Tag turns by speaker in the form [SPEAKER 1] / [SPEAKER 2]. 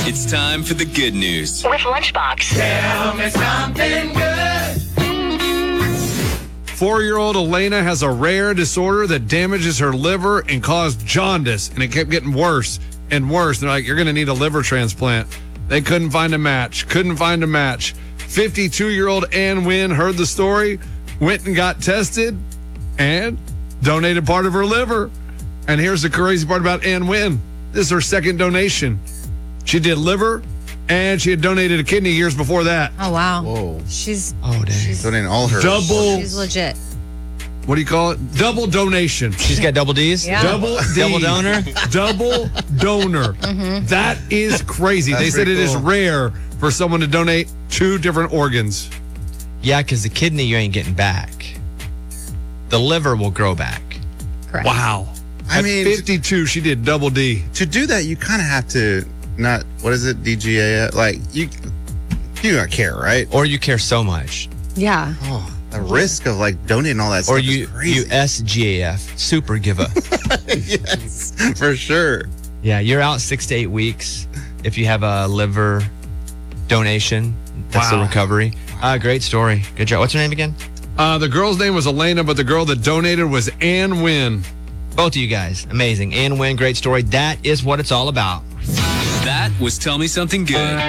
[SPEAKER 1] It's time for the good news.
[SPEAKER 2] With Lunchbox.
[SPEAKER 3] Tell me something good.
[SPEAKER 4] 4-year-old Elena has a rare disorder that damages her liver and caused jaundice, and it kept getting worse and worse. They're like, you're going to need a liver transplant. They couldn't find a match. 52-year-old Ann Wynn heard the story, went and got tested, and donated part of her liver. And here's the crazy part about Ann Wynn. This is her second donation. She did liver, and she had donated a kidney years before that.
[SPEAKER 5] Oh, wow.
[SPEAKER 6] Whoa.
[SPEAKER 5] She's
[SPEAKER 6] Donating all her.
[SPEAKER 5] she's legit.
[SPEAKER 4] What do you call it? Double donation.
[SPEAKER 7] She's got double D's?
[SPEAKER 5] Yeah.
[SPEAKER 4] Double donor. Double donor. That is crazy.
[SPEAKER 6] That's
[SPEAKER 4] They said it
[SPEAKER 6] pretty
[SPEAKER 4] is
[SPEAKER 6] cool.
[SPEAKER 4] rare for someone to donate 2 different organs.
[SPEAKER 7] Yeah, because the kidney you ain't getting back. The liver will grow back.
[SPEAKER 5] Correct.
[SPEAKER 4] Wow.
[SPEAKER 6] I
[SPEAKER 4] At
[SPEAKER 6] mean-
[SPEAKER 4] 52, she did double D.
[SPEAKER 6] To do that, you kind of have to not, what is it, DGA? Like, you don't care, right?
[SPEAKER 7] Or you care so much.
[SPEAKER 5] Yeah.
[SPEAKER 6] Oh, the risk of like donating all that stuff
[SPEAKER 7] Or
[SPEAKER 6] is
[SPEAKER 7] you
[SPEAKER 6] crazy.
[SPEAKER 7] SGAF, super giver.
[SPEAKER 6] Yes, for sure.
[SPEAKER 7] Yeah, you're out 6 to 8 weeks if you have a liver donation. That's the
[SPEAKER 4] Wow.
[SPEAKER 7] recovery. Great story. Good job. What's her name again?
[SPEAKER 4] The girl's name was Elena, but the girl that donated was Ann Wynn.
[SPEAKER 7] Both of you guys. Amazing. Ann Wynn, great story. That is what it's all about.
[SPEAKER 1] That was Tell Me Something Good.